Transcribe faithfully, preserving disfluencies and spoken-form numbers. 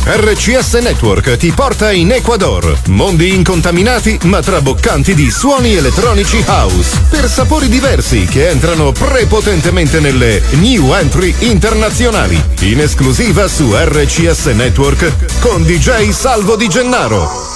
R C S Network ti porta in Ecuador. Mondi incontaminati ma traboccanti di suoni elettronici house per sapori diversi che entrano prepotentemente nelle new entry internazionali. In esclusiva su R C S Network con D J Salvo Di Gennaro.